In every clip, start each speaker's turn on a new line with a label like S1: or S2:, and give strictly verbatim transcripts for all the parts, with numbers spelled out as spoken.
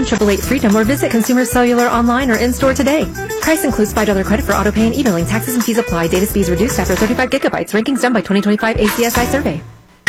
S1: one eight eight eight freedom or visit Consumer Cellular online or in-store today. Price includes five dollars credit for auto pay and e-billing. Taxes and fees apply. Data speeds reduced after thirty-five gigabytes. Rankings done by twenty twenty-five A C S I survey.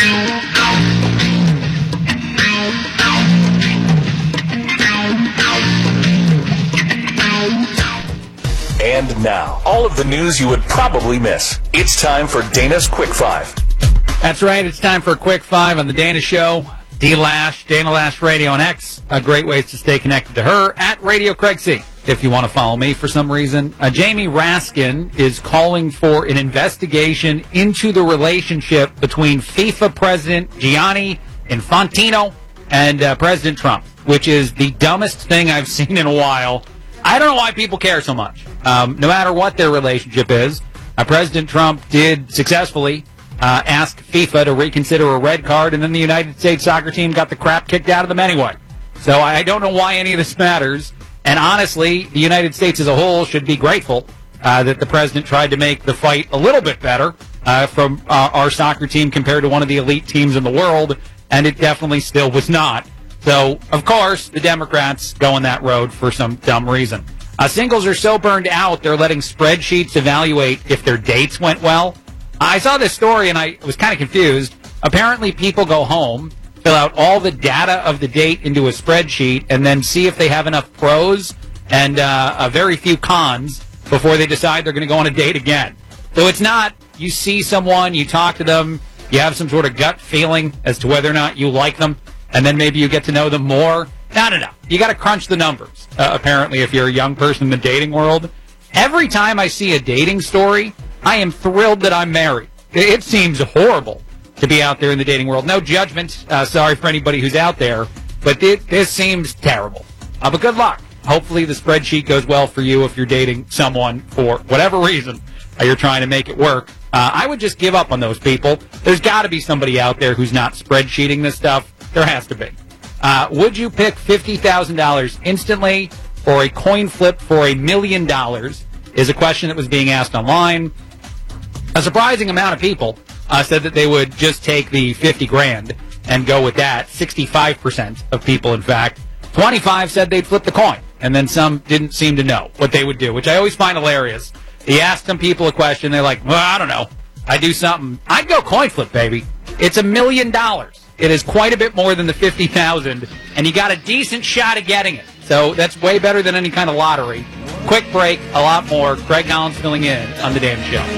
S2: And now, all of the news you would probably miss. It's time for Dana's Quick Five.
S3: That's right. It's time for a Quick Five on the Dana Show. D-Lash, Dana Lash Radio on X. Uh, great ways to stay connected to her. At Radio Craig C, if you want to follow me for some reason. Uh, Jamie Raskin is calling for an investigation into the relationship between FIFA President Gianni Infantino and uh, President Trump, which is the dumbest thing I've seen in a while. I don't know why people care so much. Um, no matter what their relationship is, uh, President Trump did successfully uh, ask FIFA to reconsider a red card, and then the United States soccer team got the crap kicked out of them anyway. So I don't know why any of this matters. And honestly, the United States as a whole should be grateful uh, that the president tried to make the fight a little bit better uh, from uh, our soccer team compared to one of the elite teams in the world, and it definitely still was not. So, of course, the Democrats go on that road for some dumb reason. Uh, singles are so burned out, they're letting spreadsheets evaluate if their dates went well. I saw this story, and I was kind of confused. Apparently, people go home, fill out all the data of the date into a spreadsheet, and then see if they have enough pros and uh, a very few cons before they decide they're going to go on a date again. So it's not you see someone, you talk to them, you have some sort of gut feeling as to whether or not you like them, and then maybe you get to know them more. No, no, no. You got to crunch the numbers, uh, apparently, if you're a young person in the dating world. Every time I see a dating story, I am thrilled that I'm married. It seems horrible to be out there in the dating world. No judgment. Uh, sorry for anybody who's out there, but it, this seems terrible. Uh, but good luck. Hopefully the spreadsheet goes well for you if you're dating someone for whatever reason uh, you're trying to make it work. Uh, I would just give up on those people. There's got to be somebody out there who's not spreadsheeting this stuff. There has to be. Uh, would you pick fifty thousand dollars instantly or a coin flip for a million dollars is a question that was being asked online. A surprising amount of people uh, said that they would just take the fifty grand and go with that. sixty-five percent of people, in fact. twenty-five said they'd flip the coin, and then some didn't seem to know what they would do, which I always find hilarious. He asked some people a question, they're like, well, I don't know. I do something. I'd go coin flip, baby. It's a million dollars. It is quite a bit more than the fifty thousand, and you got a decent shot at getting it. So that's way better than any kind of lottery. Quick break, a lot more. Craig Collins filling in on The Dan Show.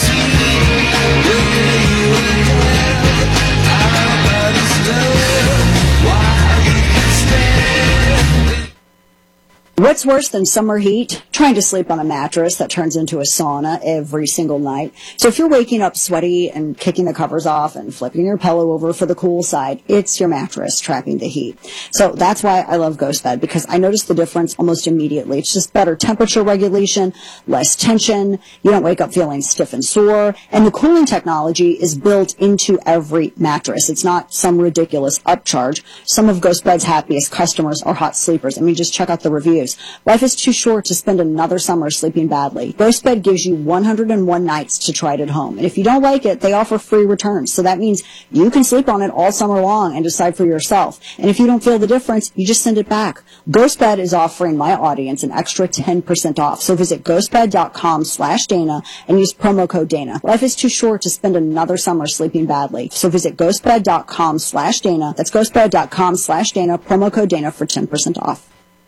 S4: What's worse than summer heat? Trying to sleep on a mattress that turns into a sauna every single night. So if you're waking up sweaty and kicking the covers off and flipping your pillow over for the cool side, it's your mattress trapping the heat. So that's why I love GhostBed, because I notice the difference almost immediately. It's just better temperature regulation, less tension, you don't wake up feeling stiff and sore, and the cooling technology is built into every mattress. It's not some ridiculous upcharge. Some of GhostBed's happiest customers are hot sleepers. I mean, just check out the reviews. Life is too short to spend another summer sleeping badly. GhostBed gives you one hundred one nights to try it at home. And if you don't like it, they offer free returns. So that means you can sleep on it all summer long and decide for yourself. And if you don't feel the difference, you just send it back. GhostBed is offering my audience an extra ten percent off. So visit ghostbed.com slash Dana and use promo code Dana. Life is too short to spend another summer sleeping badly. So visit ghostbed.com slash Dana. That's ghostbed.com slash Dana, promo code Dana for ten percent off.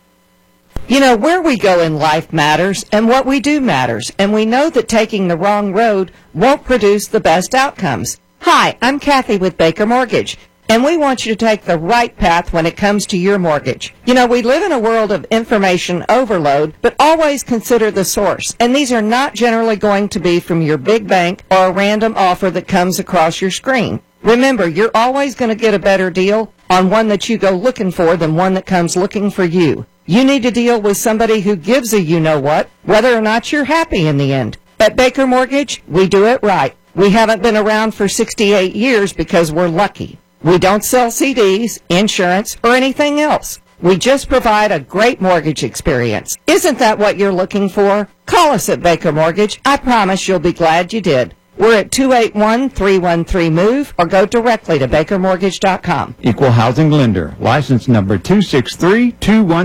S5: You know, where we go in life matters, and what we do matters, and we know that taking the wrong road won't produce the best outcomes. Hi, I'm Kathy with Baker Mortgage, and we want you to take the right path when it comes to your mortgage. You know, we live in a world of information overload, but always consider the source, and these are not generally going to be from your big bank or a random offer that comes across your screen. Remember, you're always going to get a better deal on one that you go looking for than one that comes looking for you. You need to deal with somebody who gives a you-know-what, whether or not you're happy in the end. At Baker Mortgage, we do it right. We haven't been around for sixty-eight years because we're lucky. We don't sell C Ds, insurance, or anything else. We just provide a great mortgage experience. Isn't that what you're looking for? Call us at Baker Mortgage. I promise you'll be glad you did. We're at two eight one, three one three, MOVE or go directly to baker mortgage dot com.
S6: Equal housing lender. License number two six three two one.